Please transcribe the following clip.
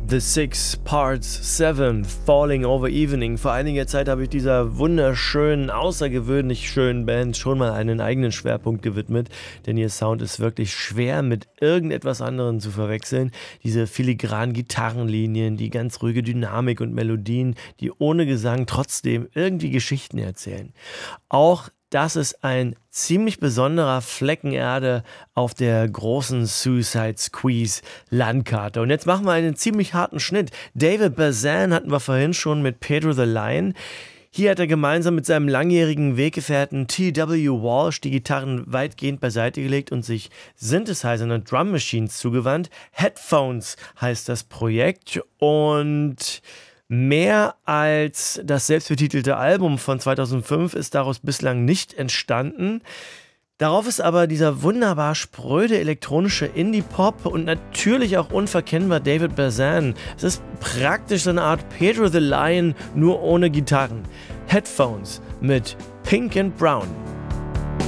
The Six Parts 7 Falling Over Evening. Vor einiger Zeit habe ich dieser wunderschönen, außergewöhnlich schönen Band schon mal einen eigenen Schwerpunkt gewidmet, denn ihr Sound ist wirklich schwer mit irgendetwas anderem zu verwechseln. Diese filigranen Gitarrenlinien, die ganz ruhige Dynamik und Melodien, die ohne Gesang trotzdem irgendwie Geschichten erzählen. Auch das ist ein ziemlich besonderer Flecken Erde auf der großen Suicide Squeeze Landkarte. Und jetzt machen wir einen ziemlich harten Schnitt. David Bazan hatten wir vorhin schon mit Pedro the Lion. Hier hat er gemeinsam mit seinem langjährigen Weggefährten T.W. Walsh die Gitarren weitgehend beiseite gelegt und sich Synthesizern und Drum Machines zugewandt. Headphones heißt das Projekt und mehr als das selbstbetitelte Album von 2005 ist daraus bislang nicht entstanden. Darauf ist aber dieser wunderbar spröde elektronische Indie-Pop und natürlich auch unverkennbar David Bazan. Es ist praktisch so eine Art Pedro the Lion, nur ohne Gitarren. Headphones mit Pink and Brown.